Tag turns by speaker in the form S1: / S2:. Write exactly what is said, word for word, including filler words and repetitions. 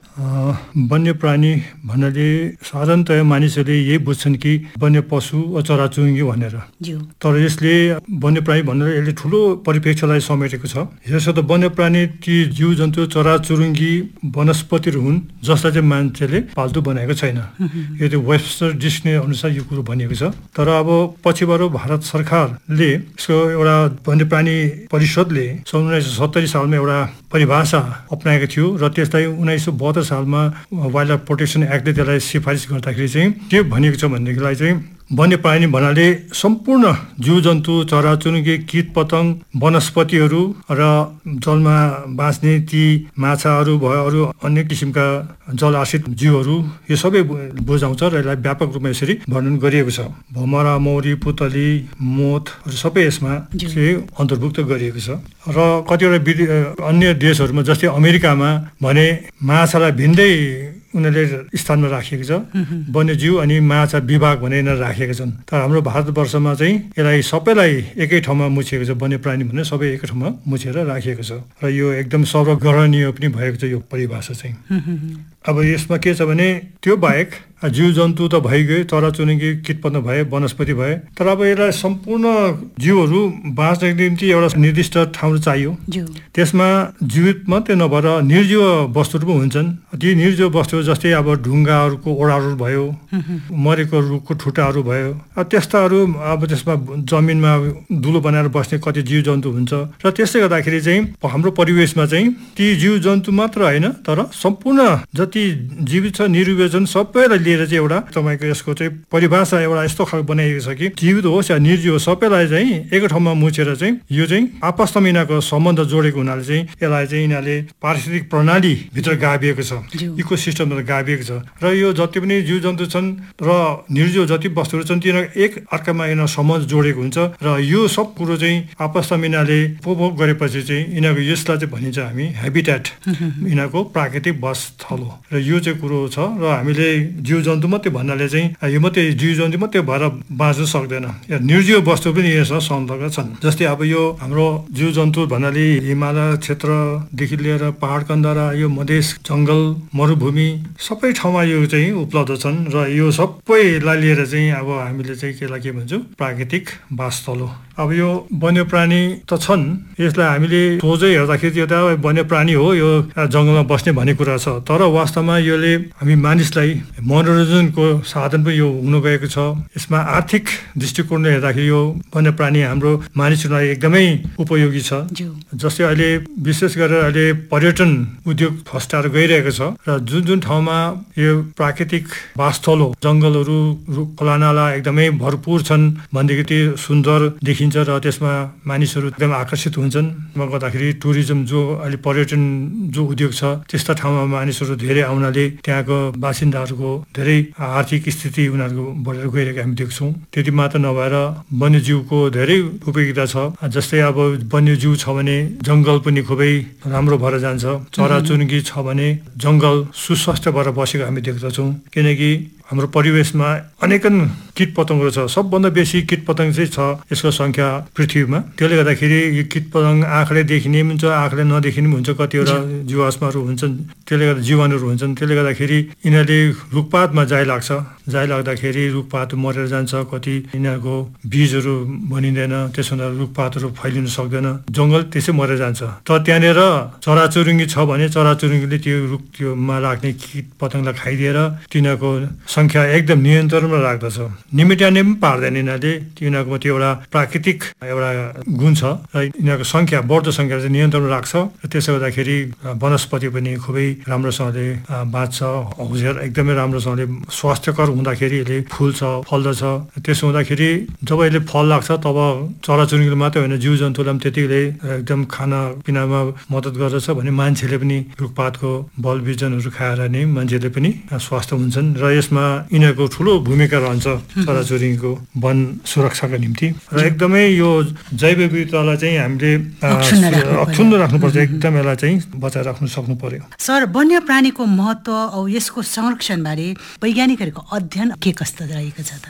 S1: वन्यप्राणी भन्नाले साधारणतया मानिसहरूले यही बुझ्छन् कि वन्य पशु वा चराचुरुङ्गी भनेर। तर यसले वन्यप्राणी भनेर यसले ठुलो परिप्रेक्ष्यलाई समेटेको छ। यसो त वन्यप्राणी ती जीव जन्तु चराचुरुङ्गी वनस्पतिहरू हुन् जसलाई चाहिँ मान्छेले पाल्तु बनाएको छैन। यो चाहिँ वेबस्टर डिक्सनरी अनुसार यो कुरो भनिएको छ। तर अब पछिबाट भारत सरकारले यसको एउटा वन्यप्राणी परिषदले सन् उन्नाइस सय सत्तरी सालमा एउटा परिभाषा अपनाएको थियो र त्यसलाई उन्नाइस सय बहत्तर सालमा वाइल्ड लाइफ प्रोटेक्सन एक्टले त्यसलाई सिफारिस गर्दाखेरि चाहिँ के भनिएको छ भनेदेखिलाई चाहिँ वन्यप्राणी भन्नाले सम्पूर्ण जीवजन्तु चराचुरुङ्गी कीट पतङ्ग वनस्पतिहरू र जलमा बाँच्ने ती माछाहरू भयो अरू अन्य किसिमका जल आश्रित जीवहरू यो सबै बुझाउँछ र यसलाई व्यापक रूपमा यसरी वर्णन गरिएको छ। भमरा मौरी पुतली मोथहरू सबै यसमा चाहिँ अन्तर्भुक्त गरिएको छ। र कतिवटा अन्य देशहरूमा जस्तै अमेरिकामा भने माछालाई भिन्दै उनीहरूले स्थानमा राखिएको छ। वन्यजीव अनि माछा विभाग भने यिनीहरू राखिएका छन्। तर हाम्रो भारतवर्षमा चाहिँ यसलाई सबैलाई एकै ठाउँमा मुछिएको छ। वन्यप्राणी भने सबै एकै ठाउँमा मुछेर राखिएको छ र यो एकदम सर्वग्रहणीय पनि भएको छ यो परिभाषा चाहिँ। अब यसमा के छ भने त्यो बाहेक जीव जन्तु त भइगयो, चराचुरुङ्गी कीटपतङ्ग भए, वनस्पति भए। तर अब यसलाई सम्पूर्ण जीवहरू बाँच्नको निम्ति एउटा निर्दिष्ट ठाउँ चाहियो। त्यसमा जीवित मात्रै नभएर निर्जीव वस्तुहरू पनि हुन्छन्। ती निर्जीव वस्तुहरू जस्तै अब ढुङ्गाहरूको ओडाहरू भयो, मरेको रुखको ठुटाहरू भयो, त्यस्ताहरू अब त्यसमा जमिनमा दुलो बनाएर बस्ने कति जीव जन्तु हुन्छ। र त्यसले गर्दाखेरि चाहिँ हाम्रो परिवेशमा चाहिँ ती जीव जन्तु मात्र होइन तर सम्पूर्ण जति जीवित छ निर्जीव छन् सबैलाई लिएर चाहिँ एउटा तपाईँको यसको चाहिँ परिभाषा एउटा यस्तो खालको बनाइएको छ कि जीवित होस् या निर्जीव होस् सबैलाई चाहिँ एक ठाउँमा मुछेर चाहिँ यो चाहिँ आपसमा यिनीहरूको सम्बन्ध जोडेको हुनाले चाहिँ यसलाई चाहिँ यिनीहरूले पारिस्थितिक प्रणाली भित्र गाभिएको छ, इको सिस्टममा गाभिएको छ। र यो जति पनि जीव जन्तु छन् र निर्जीव जति वस्तुहरू छन् तिनीहरू एक अर्कामा यिनीहरू सम्बन्ध जोडेको हुन्छ र यो सब कुरो चाहिँ आपसमा यिनीहरूले उपभोग गरेपछि चाहिँ यिनीहरूको यसलाई चाहिँ भनिन्छ हामी हेबिटेट, यिनीहरूको प्राकृतिक वासस्थल हो। र यो चाहिँ कुरो छ र हामीले जीव जन्तु मात्रै भन्नाले चाहिँ यो मात्रै जीव जन्तु मात्रै भएर बाँच्न सक्दैन। निर्जीव वस्तु पनि यसमा संलग्न छन्। जस्तै अब यो हाम्रो जीव जन्तु भन्नाले हिमालय क्षेत्रदेखि लिएर पहाड कन्दरा यो मधेस जङ्गल मरुभूमि सबै ठाउँमा यो चाहिँ उपलब्ध छन् र यो सबैलाई लिएर चाहिँ अब हामीले चाहिँ केलाई के भन्छौँ प्राकृतिक वासस्थल हो। अब यो वन्यप्राणी त छन्, यसलाई हामीले सोझै हेर्दाखेरि यो त वन्यप्राणी हो, यो जङ्गलमा बस्ने भन्ने कुरा छ। तर वास्तवमा यसले हामी मानिसलाई मनोरञ्जनको साधन पनि यो हुन गएको छ। यसमा आर्थिक दृष्टिकोणले हेर्दाखेरि यो वन्यप्राणी हाम्रो मानिसहरूलाई एकदमै उपयोगी छ। जस्तै अहिले विशेष गरेर अहिले पर्यटन उद्योग फस्टाएर गइरहेको छ र जुन जुन ठाउँमा यो प्राकृतिक वासस्थल हो, जङ्गलहरू खोलानाला एकदमै भरपुर छन् भनेदेखि त्यो सुन्दर देखिन्छ र त्यसमा मानिसहरू एकदम आकर्षित हुन्छन्। गर्दाखेरि टुरिज्म जो अहिले पर्यटन जो उद्योग छ त्यस्ता ठाउँमा मानिसहरू धेरै आउनाले त्यहाँको बासिन्दाहरूको धेरै आर्थिक स्थिति उनीहरूको बढेर गइरहेको हामी देख्छौँ। त्यति मात्र नभएर वन्यजीवको धेरै उपयोगिता छ। जस्तै अब वन्यजीव छ भने जङ्गल पनि खुबै राम्रो भएर जान्छ, चराचुरुङ्गी छ भने जङ्गल सुस्वास्थ्य भएर बसेको हामी देख्दछौँ। किनकि हाम्रो परिवेशमा अनेकन कीट पतङ्गहरू छ। सबभन्दा बेसी कीट पतङ्ग चाहिँ छ यसको सङ्ख्या पृथ्वीमा। त्यसले गर्दाखेरि यो कीट पतङ्ग आँखाले देखिने पनि हुन्छ, आँखाले नदेखिने पनि हुन्छ। कतिवटा जीवाश्महरू हुन्छन्, त्यसले गर्दा जीवाणुहरू हुन्छन्। त्यसले गर्दाखेरि यिनीहरूले रुखपातमा जाइ लाग्छ, जाइ लाग्दाखेरि रुखपात मरेर जान्छ। कति यिनीहरूको बीजहरू बनिँदैन, त्यसो हुँदा रुखपातहरू फैलिन सक्दैन, जङ्गल त्यसै मरेर जान्छ। तर त्यहाँनिर चराचुरुङ्गी छ भने चराचुरुङ्गीले त्यो रुख त्योमा लाग्ने कीट पतङ्गलाई खाइदिएर तिनीहरूको सङ्ख्या एकदम नियन्त्रणमा राख्दछ। निमिट्याउने पनि पार्दैन यिनीहरूले। यिनीहरूको त्यो एउटा प्राकृतिक एउटा गुण छ र यिनीहरूको सङ्ख्या बढ्दो सङ्ख्या चाहिँ नियन्त्रणमा राख्छ। र त्यसो गर्दाखेरि वनस्पति पनि खुबै राम्रोसँगले बाँच्छ, औजेर एकदमै राम्रोसँगले स्वास्थ्यकर हुँदाखेरि यसले फुल्छ फल्दछ। त्यसो हुँदाखेरि जब यसले फल लाग्छ तब चराचुरुङ्गीले मात्रै होइन जीव जन्तुलाई पनि त्यतिले एकदम खानापिनामा मद्दत गर्दछ भने मान्छेले पनि रुखपातको बल बिजनहरू खाएर नै मान्छेले पनि स्वास्थ्य हुन्छन्। र यसमा यिनीहरूको ठुलो भूमिका रहन्छ चराचुरुङ्गीको वन सुरक्षाको निम्ति। र एकदमै यो जैव विविधतालाई चाहिँ हामीले अक्षुण्ण राख्नुपर्छ, एकदम यसलाई चाहिँ बचाएर राख्नु सक्नु पर्यो।
S2: सर, वन्यप्राणीको महत्त्व औ यसको संरक्षणबारे वैज्ञानिकहरूको अध्ययन के कस्तो रहेको छ त?